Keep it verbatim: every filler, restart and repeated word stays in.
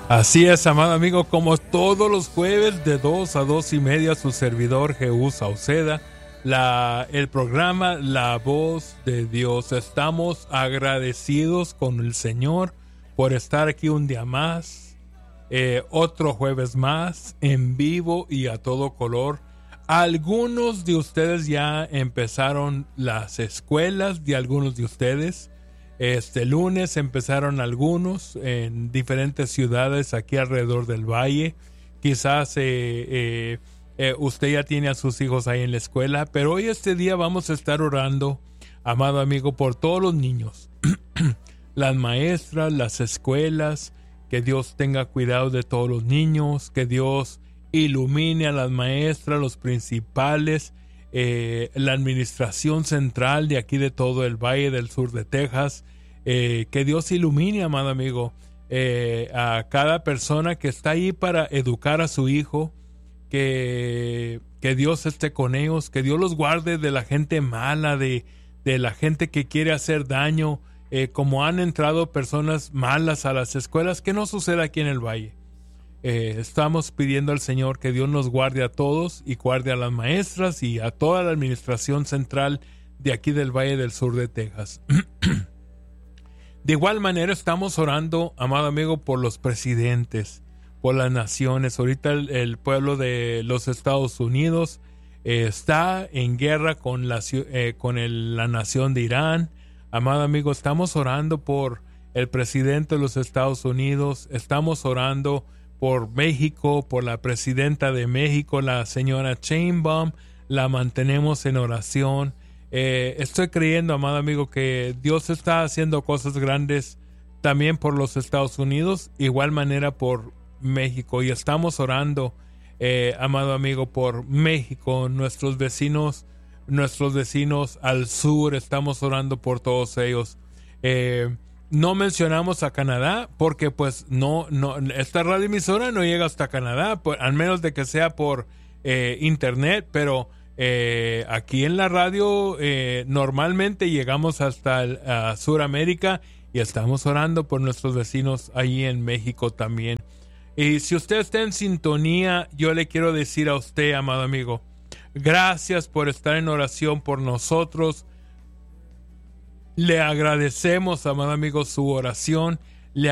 Así es, amado amigo, como todos los jueves de dos a dos y media, su servidor Jehú Sauceda, la, el programa La Voz de Dios. Estamos agradecidos con el Señor por estar aquí un día más, eh, otro jueves más, en vivo y a todo color. Algunos de ustedes ya empezaron las escuelas de algunos de ustedes. Este lunes empezaron algunos en diferentes ciudades aquí alrededor del valle. Quizás eh, eh, eh, usted ya tiene a sus hijos ahí en la escuela, pero hoy este día vamos a estar orando, amado amigo, por todos los niños, las maestras, las escuelas, que Dios tenga cuidado de todos los niños, que Dios ilumine a las maestras, los principales, Eh, la administración central de aquí de todo el Valle del Sur de Texas. Eh, que Dios ilumine, amado amigo, eh, a cada persona que está ahí para educar a su hijo, que, que Dios esté con ellos, que Dios los guarde de la gente mala, de, de la gente que quiere hacer daño, eh, como han entrado personas malas a las escuelas, que no suceda aquí en el Valle. Eh, estamos pidiendo al Señor que Dios nos guarde a todos y guarde a las maestras y a toda la administración central de aquí del Valle del Sur de Texas. De igual manera estamos orando, amado amigo, por los presidentes, por las naciones. Ahorita el, el pueblo de los Estados Unidos eh, está en guerra con, la, eh, con el, la nación de Irán. Amado amigo, estamos orando por el presidente de los Estados Unidos, estamos orando por México, por la presidenta de México, la señora Sheinbaum, la mantenemos en oración. Eh, estoy creyendo, amado amigo, que Dios está haciendo cosas grandes también por los Estados Unidos, igual manera por México, y estamos orando, eh, amado amigo, por México, nuestros vecinos, nuestros vecinos al sur, estamos orando por todos ellos. Eh, No mencionamos a Canadá porque pues no, no, esta radioemisora no llega hasta Canadá, por, al menos de que sea por eh, internet, pero eh, aquí en la radio eh, normalmente llegamos hasta el, uh, Suramérica, y estamos orando por nuestros vecinos allí en México también. Y si usted está en sintonía, yo le quiero decir a usted, amado amigo, gracias por estar en oración por nosotros. Le agradecemos, amado amigo, su oración.